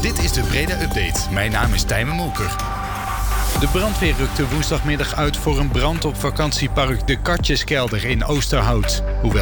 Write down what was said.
Dit is de Breda Update. Mijn naam is Tijmen Molker. De brandweer rukte woensdagmiddag uit voor een brand op vakantiepark De Katjeskelder in Oosterhout. Hoewel